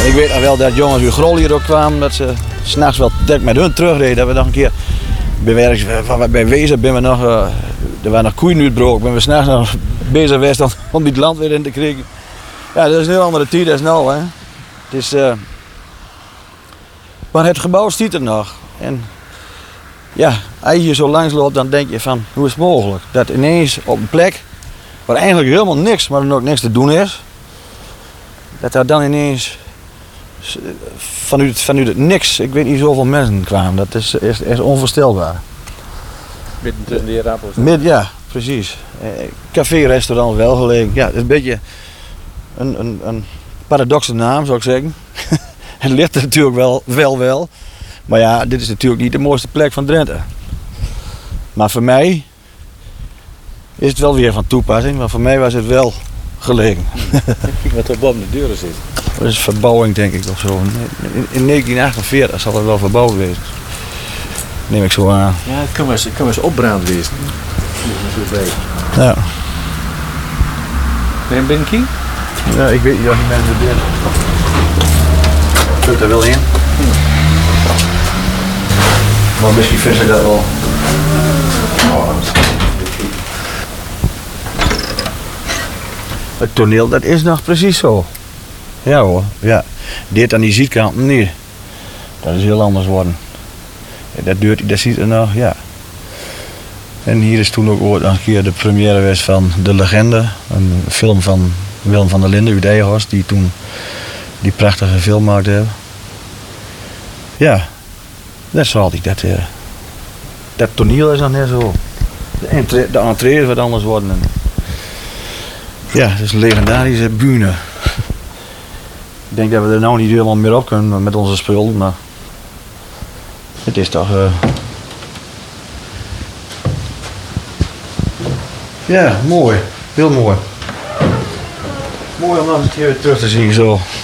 Ik weet nog wel dat jongens uit Grol hier ook kwamen, dat ze s'nachts wel met hun terugreden. Dat we nog een keer bij Wezen ben we nog, er waren nog koeien uitbroken, ben we s'nachts nog bezig geweest om dit land weer in te krijgen. Ja, dat is een heel andere tijd als nou, hè. Het is, maar het gebouw stiet er nog. En ja, als je hier zo langs loopt, dan denk je van, hoe is het mogelijk? Dat ineens op een plek, waar eigenlijk helemaal niks, maar dan ook niks te doen is, dat daar dan ineens vanuit het niks, ik weet niet zoveel mensen kwamen. Dat is onvoorstelbaar. Midden tussen die rappels. Ja, precies. Café, restaurant wel gelegen. Ja, het is een beetje een paradoxe naam, zou ik zeggen. Het ligt er natuurlijk wel. Maar ja, dit is natuurlijk niet de mooiste plek van Drenthe. Maar voor mij is het wel weer van toepassing. Maar voor mij was het wel gelegen. Kijk wat er boven de deuren zit. Dat is verbouwing, denk ik, of zo. In 1948 zal het wel verbouwd wezen. Neem ik zo aan. Ja, het kan wel eens opbrand wezen. Ja. Ben je binnenkie? Ja, ik weet niet of die mensen er binnen. Kunt er wel in. Maar misschien vissen dat wel. Het toneel, dat is nog precies zo. Ja hoor, ja. Dit aan die zijkant niet. Dat is heel anders worden. Dat ziet er nog, ja. En hier is toen ook ooit een keer de première geweest van De Legende. Een film van Willem van der Linden uit Eijenhorst, die toen die prachtige film maakte hebben. Ja, dat is altijd dat toneel is nog net zo. De entree is wat anders worden. Ja, het is een legendarische bühne. Ik denk dat we er nou niet helemaal meer op kunnen met onze spullen, maar het is toch... Ja, mooi. Heel mooi. Mooi om nog eens een keer terug te zien zo.